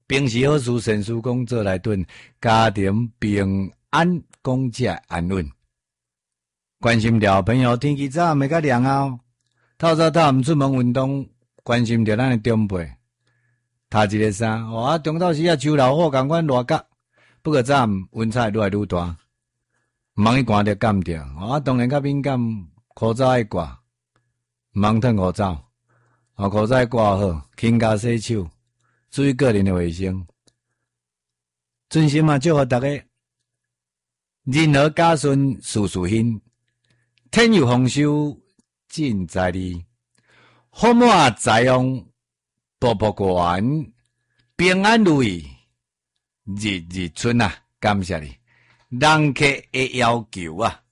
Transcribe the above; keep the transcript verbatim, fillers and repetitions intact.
平时好事善事工作来顿，家庭平安，公家安稳。关心着朋友天气早暗会较凉后，透早透暗出门运动，关心着咱的长辈。他一个衫，哦啊，中昼时啊，秋老虎共款热角，不过早暗温差愈来愈大，毋通去寒着感着，哦啊，当然较敏感，口罩爱挂，毋通脱口罩，哦，口罩爱挂好，勤加洗手，注意个人的卫生。真心嘛，祝福大家，人和家顺，事事兴，天有丰收，尽在理，好满财旺。步步圆，平安如意，日日春啊！感谢你，人客的要求啊！